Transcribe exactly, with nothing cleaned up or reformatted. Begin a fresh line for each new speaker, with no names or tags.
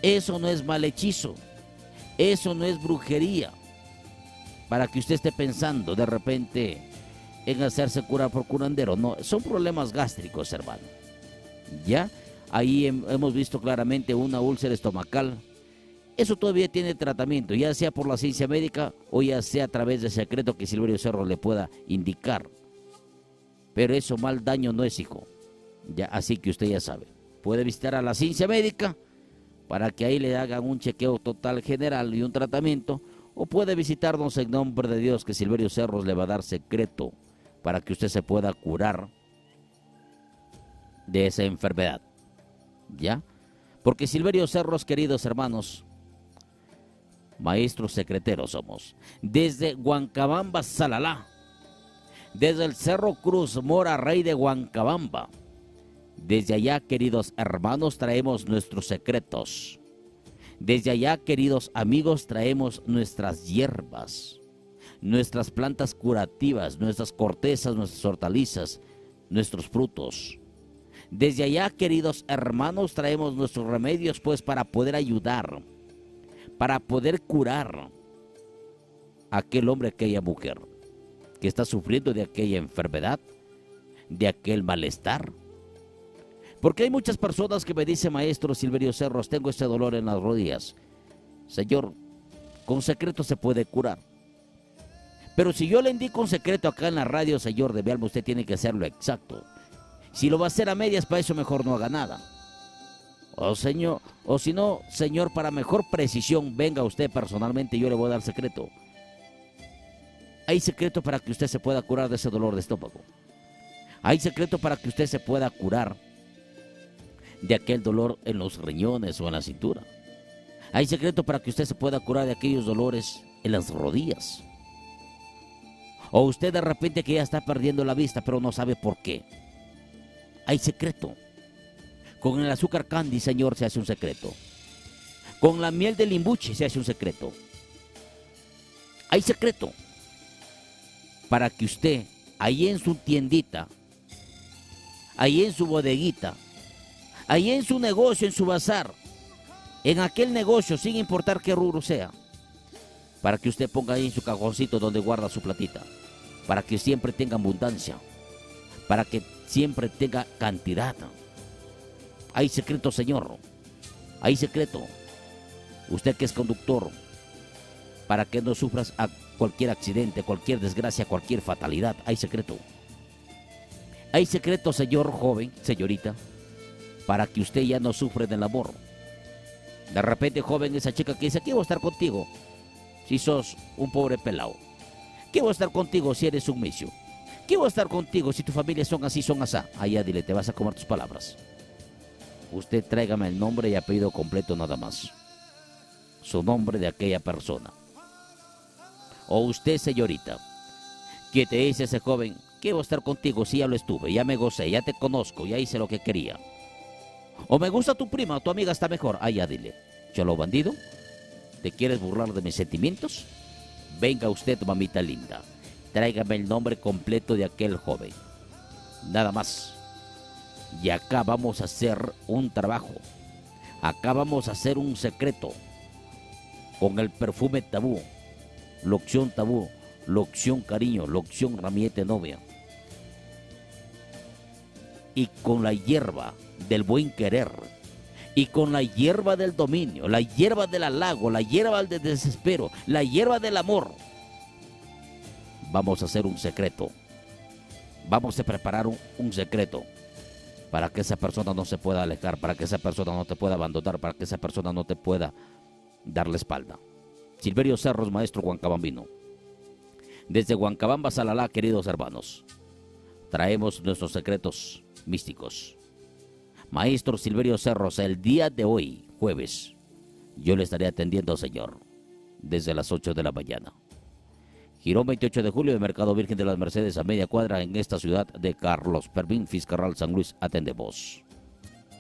Eso no es mal hechizo. Eso no es brujería. Para que usted esté pensando de repente en hacerse curar por curandero. No, son problemas gástricos, hermano. ¿Ya? Ahí hem- hemos visto claramente una úlcera estomacal. Eso todavía tiene tratamiento, ya sea por la ciencia médica o ya sea a través del secreto que Silverio Cerro le pueda indicar. Pero eso mal daño no es, hijo. Ya, así que usted ya sabe. Puede visitar a la ciencia médica para que ahí le hagan un chequeo total general y un tratamiento. O puede visitarnos en nombre de Dios, que Silverio Cerros le va a dar secreto para que usted se pueda curar de esa enfermedad. ¿Ya? Porque Silverio Cerros, queridos hermanos, maestros secreteros somos. Desde Huancabamba, Salalá. Desde el Cerro Cruz Mora, Rey de Huancabamba. Desde allá, queridos hermanos, traemos nuestros secretos. Desde allá, queridos amigos, traemos nuestras hierbas, nuestras plantas curativas, nuestras cortezas, nuestras hortalizas, nuestros frutos. Desde allá, queridos hermanos, traemos nuestros remedios, pues, para poder ayudar, para poder curar a aquel hombre, a aquella mujer que está sufriendo de aquella enfermedad, de aquel malestar. Porque hay muchas personas que me dicen, maestro Silverio Cerros, tengo este dolor en las rodillas. Señor, con secreto se puede curar. Pero si yo le indico un secreto acá en la radio, señor de mi alma, usted tiene que hacerlo exacto. Si lo va a hacer a medias, para eso mejor no haga nada. O señor, o si no, señor, para mejor precisión, venga usted personalmente y yo le voy a dar secreto. Hay secreto para que usted se pueda curar de ese dolor de estómago. Hay secreto para que usted se pueda curar de aquel dolor en los riñones o en la cintura. Hay secreto para que usted se pueda curar de aquellos dolores en las rodillas. O usted de repente que ya está perdiendo la vista, pero no sabe por qué. Hay secreto. Con el azúcar candy, señor, se hace un secreto. Con la miel de limbuche se hace un secreto. Hay secreto para que usted, ahí en su tiendita, ahí en su bodeguita, ahí en su negocio, en su bazar, en aquel negocio, sin importar qué rubro sea, para que usted ponga ahí en su cajoncito donde guarda su platita, para que siempre tenga abundancia, para que siempre tenga cantidad. Hay secreto, señor, hay secreto. Usted que es conductor, para que no sufras a cualquier accidente, cualquier desgracia, cualquier fatalidad, hay secreto. Hay secreto, señor joven, señorita, para que usted ya no sufra del amor. De repente, joven, esa chica que dice, ¿qué voy a estar contigo si sos un pobre pelao? ¿Qué voy a estar contigo si eres un misio? ¿Qué voy a estar contigo si tu familia son así, son asá? Allá dile, te vas a comer tus palabras. Usted tráigame el nombre y apellido completo nada más. Su nombre de aquella persona. O usted, señorita, que te dice ese joven, ¿qué voy a estar contigo si ya lo estuve, ya me gocé, ya te conozco, ya hice lo que quería? O me gusta tu prima o tu amiga está mejor. Allá dile, cholo bandido, ¿te quieres burlar de mis sentimientos? Venga usted, mamita linda, tráigame el nombre completo de aquel joven. Nada más. Y acá vamos a hacer un trabajo. Acá vamos a hacer un secreto. Con el perfume tabú, loción tabú, loción cariño, loción ramillete novia. Y con la hierba del buen querer, y con la hierba del dominio, la hierba del halago, la hierba del desespero, la hierba del amor, vamos a hacer un secreto. Vamos a preparar un, un secreto para que esa persona no se pueda alejar, para que esa persona no te pueda abandonar, para que esa persona no te pueda dar la espalda. Silverio Cerros, maestro huancabambino. Desde Huancabamba, Salalá, queridos hermanos, traemos nuestros secretos místicos. Maestro Silverio Cerros, el día de hoy, jueves, yo le estaré atendiendo, señor, desde las ocho de la mañana. Girón veintiocho de julio, de Mercado Virgen de las Mercedes, a media cuadra, en esta ciudad de Carlos Pervín, Fiscarral, San Luis, atendemos.